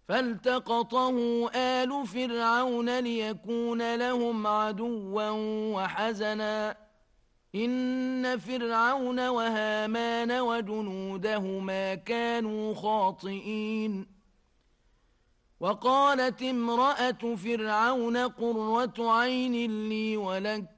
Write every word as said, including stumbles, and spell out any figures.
فالتقطه آل فرعون ليكون لهم عدوا وحزنا إن فرعون وهامان وجنودهما كانوا خاطئين وقالت امرأة فرعون قرة عين لي ولك